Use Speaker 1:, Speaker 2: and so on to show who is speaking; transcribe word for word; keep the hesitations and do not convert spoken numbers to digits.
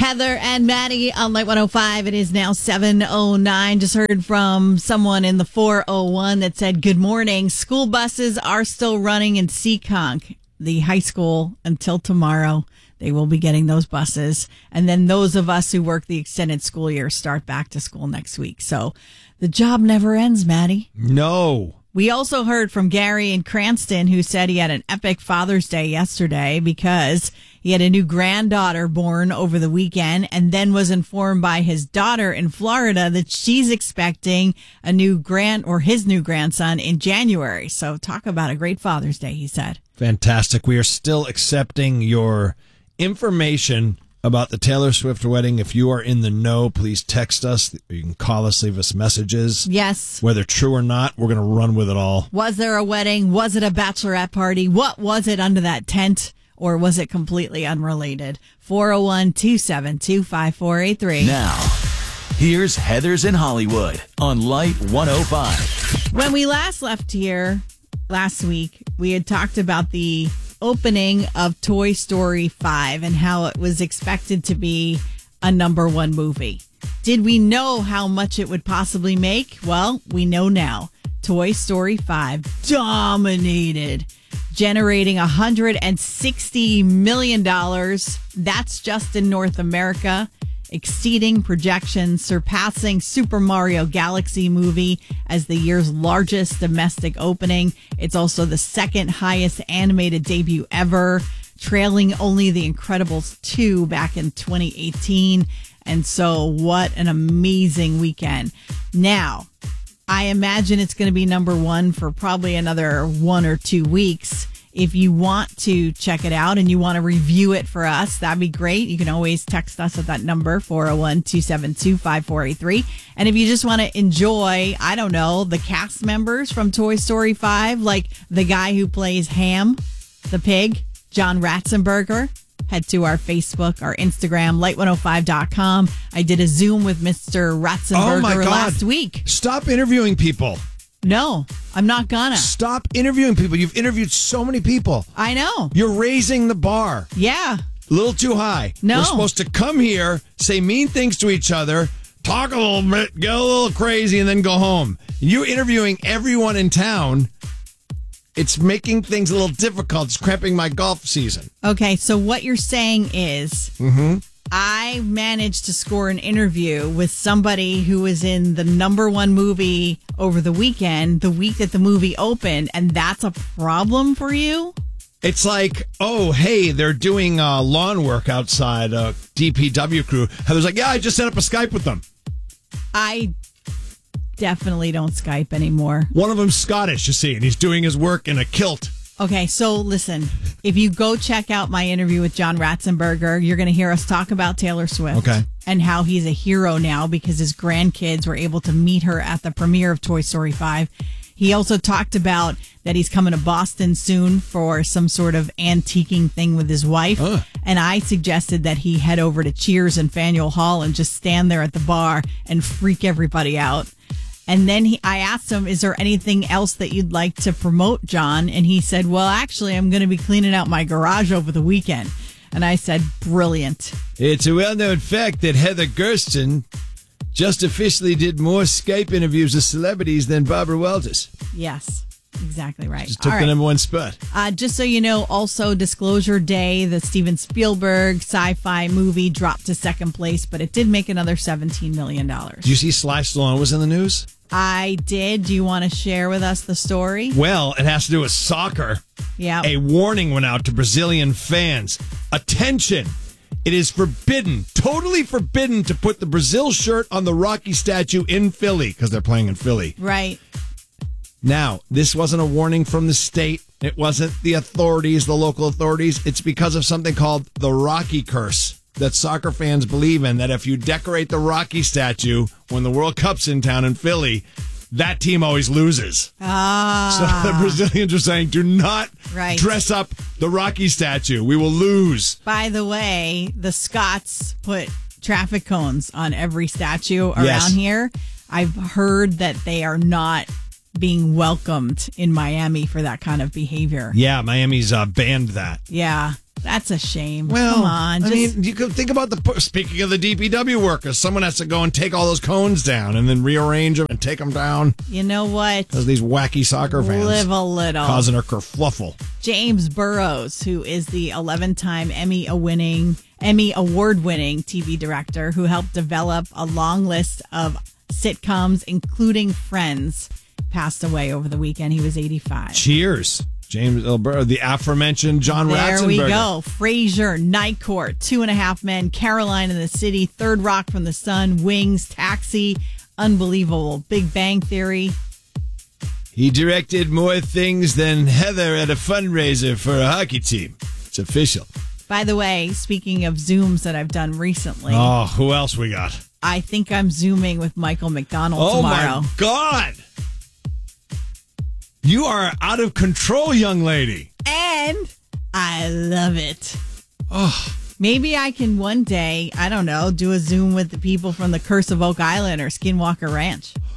Speaker 1: Heather and Maddie on Light one oh five. It is now seven oh nine. Just heard from someone in the four oh one that said, good morning. School buses are still running in Seekonk, the high school, until tomorrow. They will be getting those buses. And then those of us who work the extended school year start back to school next week. So the job never ends, Maddie.
Speaker 2: No.
Speaker 1: We also heard from Gary in Cranston, who said he had an epic Father's Day yesterday because he had a new granddaughter born over the weekend, and then was informed by his daughter in Florida that she's expecting a new grand or his new grandson in January. So talk about a great Father's Day, he said.
Speaker 2: Fantastic. We are still accepting your information about the Taylor Swift wedding. If you are in the know, please text us. You can call us, leave us messages.
Speaker 1: Yes.
Speaker 2: Whether true or not, we're going to run with it all.
Speaker 1: Was there a wedding? Was it a bachelorette party? What was it under that tent? Or was it completely unrelated? four oh one, two seven two, five four eight three.
Speaker 3: Now, here's Heather's in Hollywood on Light one oh five.
Speaker 1: When we last left here last week, we had talked about the opening of Toy Story five and how it was expected to be a number one movie. Did we know how much it would possibly make? Well, we know now. Toy Story five dominated, generating one hundred sixty million dollars. That's just in North America, exceeding projections, surpassing Super Mario Galaxy movie as the year's largest domestic opening. It's also the second highest animated debut ever, trailing only The Incredibles two back in twenty eighteen. And so what an amazing weekend. Now, I imagine it's going to be number one for probably another one or two weeks. If you want to check it out and you want to review it for us, that'd be great. You can always text us at that number, four oh one, two seven two, five four eight three. And if you just want to enjoy, I don't know, the cast members from Toy Story five, like the guy who plays Ham, the pig, John Ratzenberger, head to our Facebook, our Instagram, light one oh five dot com. I did a Zoom with Mister Ratzenberger
Speaker 2: Oh my God.
Speaker 1: last week.
Speaker 2: Stop interviewing people.
Speaker 1: No, I'm not gonna.
Speaker 2: Stop interviewing people. You've interviewed so many people.
Speaker 1: I know.
Speaker 2: You're raising the bar.
Speaker 1: Yeah.
Speaker 2: A little too high.
Speaker 1: No.
Speaker 2: We're supposed to come here, say mean things to each other, talk a little bit, get a little crazy, and then go home. You interviewing everyone in town, it's making things a little difficult. It's cramping my golf season.
Speaker 1: Okay, so what you're saying is
Speaker 2: Mm-hmm.
Speaker 1: I managed to score an interview with somebody who was in the number one movie over the weekend, the week that the movie opened, and that's a problem for you?
Speaker 2: It's like, oh, hey, they're doing uh, lawn work outside a D P W crew. Heather's like, yeah, I just set up a Skype with them.
Speaker 1: I definitely don't Skype anymore.
Speaker 2: One of them's Scottish, you see, and he's doing his work in a kilt.
Speaker 1: Okay, so listen, if you go check out my interview with John Ratzenberger, you're going to hear us talk about Taylor Swift.
Speaker 2: Okay.
Speaker 1: And how he's a hero now because his grandkids were able to meet her at the premiere of Toy Story five. He also talked about that he's coming to Boston soon for some sort of antiquing thing with his wife.
Speaker 2: Uh.
Speaker 1: And I suggested that he head over to Cheers in Faneuil Hall and just stand there at the bar and freak everybody out. And then he, I asked him, is there anything else that you'd like to promote, John? And he said, well, actually, I'm going to be cleaning out my garage over the weekend. And I said, brilliant.
Speaker 2: It's a well-known fact that Heather Gersten just officially did more Skype interviews with celebrities than Barbara Walters.
Speaker 1: Yes. Exactly right.
Speaker 2: Just took
Speaker 1: All
Speaker 2: the
Speaker 1: right.
Speaker 2: number one spot.
Speaker 1: Uh, just so you know, also Disclosure Day, the Steven Spielberg sci-fi movie dropped to second place, but it did make another seventeen million dollars.
Speaker 2: Did you see Sly Stallone was in the news?
Speaker 1: I did. Do you want to share with us the story?
Speaker 2: Well, it has to do with soccer.
Speaker 1: Yeah.
Speaker 2: A warning went out to Brazilian fans. Attention! It is forbidden, totally forbidden to put the Brazil shirt on the Rocky statue in Philly because they're playing in Philly.
Speaker 1: Right.
Speaker 2: Now, this wasn't a warning from the state. It wasn't the authorities, the local authorities. It's because of something called the Rocky curse that soccer fans believe in, that if you decorate the Rocky statue when the World Cup's in town in Philly, that team always loses.
Speaker 1: Ah.
Speaker 2: So the Brazilians are saying, do not
Speaker 1: Right.
Speaker 2: dress up the Rocky statue. We will lose.
Speaker 1: By the way, the Scots put traffic cones on every statue around
Speaker 2: Yes.
Speaker 1: here. I've heard that they are not being welcomed in Miami for that kind of behavior.
Speaker 2: Yeah, Miami's uh, banned that.
Speaker 1: Yeah. That's a shame.
Speaker 2: Well,
Speaker 1: come on.
Speaker 2: I
Speaker 1: Just,
Speaker 2: mean, you could think about the. Speaking of the D P W workers, someone has to go and take all those cones down and then rearrange them and take them down.
Speaker 1: you know what?
Speaker 2: Because these wacky soccer fans
Speaker 1: Live a little.
Speaker 2: causing a kerfluffle.
Speaker 1: James Burrows, who is the eleven-time Emmy winning Emmy award-winning T V director who helped develop a long list of sitcoms, including Friends, passed away over the weekend. He was eighty-five.
Speaker 2: Cheers. James L. Burrow, the aforementioned John Ratzenberger.
Speaker 1: There we go. Frasier, Night Court, Two and a Half Men, Caroline in the City, Third Rock from the Sun, Wings, Taxi, unbelievable. Big Bang Theory.
Speaker 2: He directed more things than Heather at a fundraiser for a hockey team. It's official.
Speaker 1: By the way, speaking of Zooms that I've done recently,
Speaker 2: Oh, who else we got?
Speaker 1: I think I'm Zooming with Michael McDonald
Speaker 2: Oh,
Speaker 1: tomorrow.
Speaker 2: my God. You are out of control, young lady.
Speaker 1: And I love it.
Speaker 2: Oh,
Speaker 1: Maybe I can one day, I don't know, do a Zoom with the people from the Curse of Oak Island or Skinwalker Ranch.